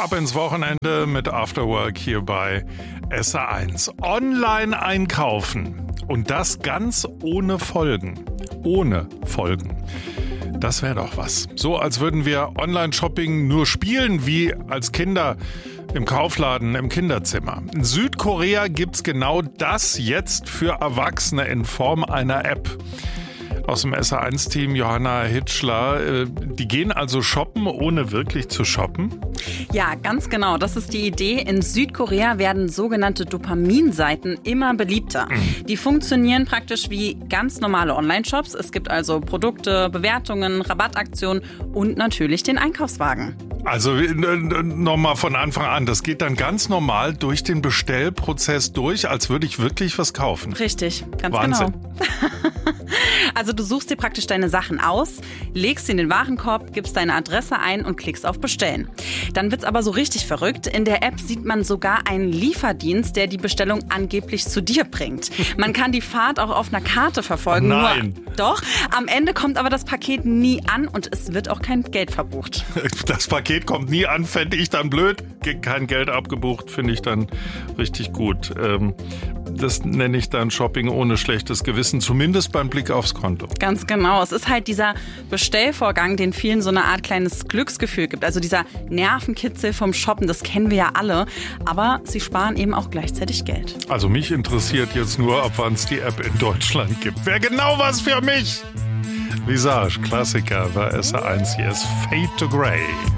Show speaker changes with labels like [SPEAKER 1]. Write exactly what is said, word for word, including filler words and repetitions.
[SPEAKER 1] Ab ins Wochenende mit Afterwork hier bei S R eins. Online einkaufen und das ganz ohne Folgen. Ohne Folgen. Das wäre doch was. So als würden wir Online-Shopping nur spielen wie als Kinder im Kaufladen im Kinderzimmer. In Südkorea gibt's genau das jetzt für Erwachsene in Form einer App. Aus dem S R eins Team Johanna Hitschler. Die gehen also shoppen, ohne wirklich zu shoppen?
[SPEAKER 2] Ja, ganz genau. Das ist die Idee. In Südkorea werden sogenannte Dopaminseiten immer beliebter. Die funktionieren praktisch wie ganz normale Online-Shops. Es gibt also Produkte, Bewertungen, Rabattaktionen und natürlich den Einkaufswagen.
[SPEAKER 1] Also nochmal von Anfang an, das geht dann ganz normal durch den Bestellprozess durch, als würde ich wirklich was kaufen.
[SPEAKER 2] Richtig, ganz
[SPEAKER 1] Wahnsinn.
[SPEAKER 2] genau. Also du suchst dir praktisch deine Sachen aus, legst sie in den Warenkorb, gibst deine Adresse ein und klickst auf Bestellen. Dann wird's aber so richtig verrückt. In der App sieht man sogar einen Lieferdienst, der die Bestellung angeblich zu dir bringt. Man kann die Fahrt auch auf einer Karte verfolgen.
[SPEAKER 1] Nein.
[SPEAKER 2] Nur, doch, am Ende kommt aber das Paket nie an und es wird auch kein Geld verbucht.
[SPEAKER 1] Das Paket kommt nie an, fände ich dann blöd. Kein Geld abgebucht, finde ich dann richtig gut. Ähm, das nenne ich dann Shopping ohne schlechtes Gewissen, zumindest beim Blick aufs Konto.
[SPEAKER 2] Ganz genau. Es ist halt dieser Bestellvorgang, den vielen so eine Art kleines Glücksgefühl gibt. Also dieser Nervenkitzel vom Shoppen, das kennen wir ja alle. Aber sie sparen eben auch gleichzeitig Geld.
[SPEAKER 1] Also mich interessiert jetzt nur, ab wann es die App in Deutschland gibt. Wäre genau was für mich. Visage, Klassiker bei S R eins. Hier ist Fade to Grey.